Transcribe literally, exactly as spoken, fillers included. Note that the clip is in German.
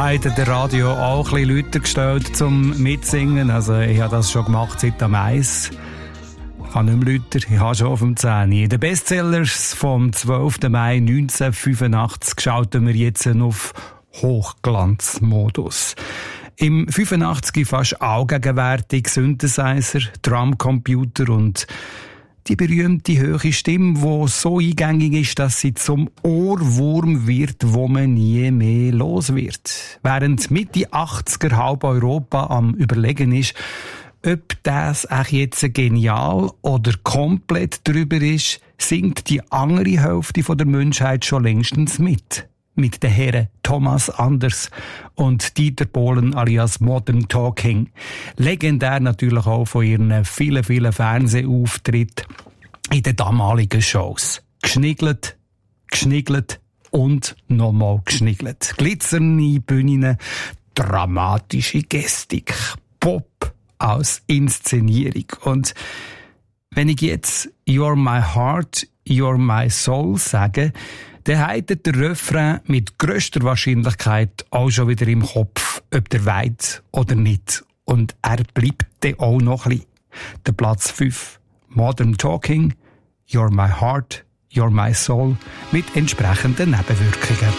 Heute der Radio auch ein bisschen lauter gestellt zum Mitsingen. Also ich habe das schon gemacht seit am eins. Ich habe nicht mehr lauter, ich habe schon auf dem zehn. Der Bestsellers vom zwölften Mai neunzehnhundertfünfundachtzig schalten wir jetzt auf Hochglanzmodus. Im fünfundachtzig fast allgegenwärtig Synthesizer, Drumcomputer und die berühmte hohe Stimme, die so eingängig ist, dass sie zum Ohrwurm wird, wo man nie mehr los wird. Während Mitte achtziger halb Europa am Überlegen ist, ob das auch jetzt genial oder komplett drüber ist, singt die andere Hälfte der Menschheit schon längstens mit. Mit den Herren Thomas Anders und Dieter Bohlen alias Modern Talking. Legendär natürlich auch von ihren vielen, vielen Fernsehauftritten in den damaligen Shows. Geschniggelt, geschniggelt und nochmal geschniggelt. Glitzernde Bühnen, dramatische Gestik, Pop als Inszenierung. Und wenn ich jetzt You're my heart, you're my soul sage, dann hat der Refrain mit grösster Wahrscheinlichkeit auch schon wieder im Kopf, ob der weit oder nicht. Und er bleibt dann auch noch ein bisschen. Der Platz fünf, Modern Talking, You're my heart, you're my soul, mit entsprechenden Nebenwirkungen.